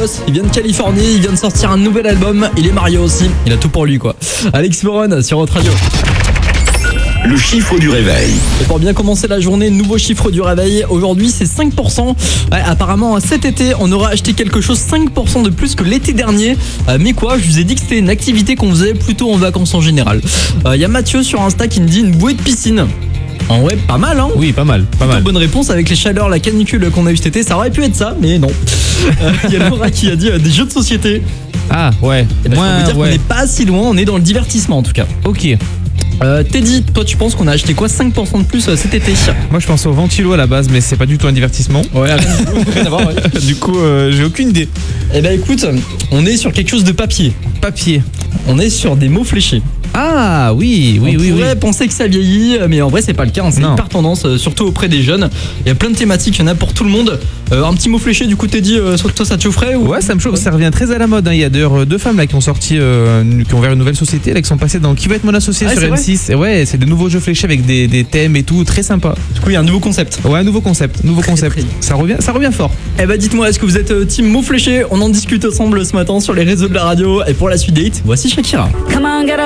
bosse, il vient de Californie, il vient de sortir un nouvel album, il est marié aussi, il a tout pour lui quoi. Alex Moron sur Hot Radio. Le chiffre du réveil. Et pour bien commencer la journée, nouveau chiffre du réveil. Aujourd'hui, c'est 5%. Ouais, apparemment, cet été, on aura acheté quelque chose 5% de plus que l'été dernier. Mais quoi, je vous ai dit que c'était une activité qu'on faisait plutôt en vacances en général. Il y a Mathieu sur Insta qui me dit une bouée de piscine. En vrai, pas mal, hein? Oui, pas mal. Bonne réponse avec les chaleurs, la canicule qu'on a eu cet été. Ça aurait pu être ça, mais non. Il y a Laura qui a dit des jeux de société. Ah, ouais. Et je peux vous dire qu'on n'est pas si loin, on est dans le divertissement en tout cas. Ok. Teddy, toi tu penses qu'on a acheté quoi 5% de plus cet été? Moi je pense au ventilo à la base, mais c'est pas du tout un divertissement. Ouais, rien à voir, ouais. Du coup, j'ai aucune idée. Eh ben écoute, on est sur quelque chose de papier. Papier. On est sur des mots fléchés. Ah oui. On pourrait penser que ça vieillit, mais en vrai c'est pas le cas, hein. C'est hyper tendance, surtout auprès des jeunes. Il y a plein de thématiques, il y en a pour tout le monde. Un petit mot fléché, du coup Teddy, toi ça te chaufferait ou... Ouais, ça me chauffe, ça revient très à la mode, hein. Il y a d'ailleurs deux femmes là qui ont sorti, qui ont ouvert une nouvelle société, là, qui sont passées dans Qui va être mon associé sur M6. Et ouais, c'est de nouveaux jeux fléchés avec des thèmes et tout, très sympa. Du coup il y a un nouveau concept. Ouais, un nouveau concept. Ça revient fort. Eh bah dites-moi, est-ce que vous êtes team mots fléchés? On en discute ensemble ce matin sur les réseaux de la radio. Et pour la suite des hits, voici Shakira. Come on, get